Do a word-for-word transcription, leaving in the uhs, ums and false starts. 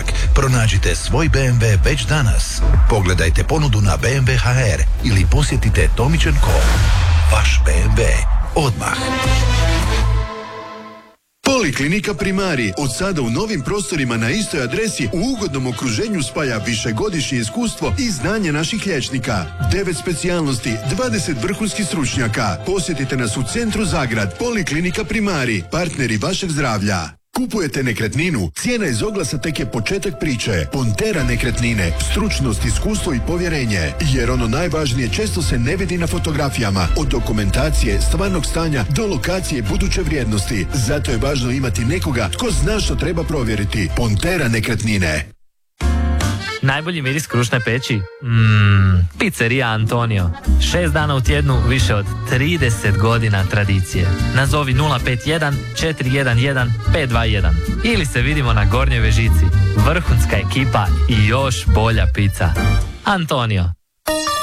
učinak. Pronađite svoj B M W već danas. Pogledajte ponudu na B M W H R ili posjetite Tomić and Co. Vaš B M W. Odmah. Poliklinika Primari od sada u novim prostorima na istoj adresi u ugodnom okruženju spaja višegodišnje iskustvo i znanje naših liječnika. devet specijalnosti, dvadeset vrhunskih stručnjaka. Posjetite nas u centru Zagrad. Poliklinika Primari, partneri vašeg zdravlja. Kupujete nekretninu, cijena iz oglasa tek je početak priče. Pontera nekretnine, stručnost, iskustvo i povjerenje. Jer ono najvažnije često se ne vidi na fotografijama. Od dokumentacije, stvarnog stanja do lokacije buduće vrijednosti. Zato je važno imati nekoga tko zna što treba provjeriti. Pontera nekretnine. Najbolji miris krušne peći? Mmm, pizzeria Antonio. Šest dana u tjednu, više od trideset godina tradicije. Nazovi nula pet jedan četiri jedan jedan pet dva jedan. Ili se vidimo na Gornjoj Vežici. Vrhunska ekipa i još bolja pizza. Antonio.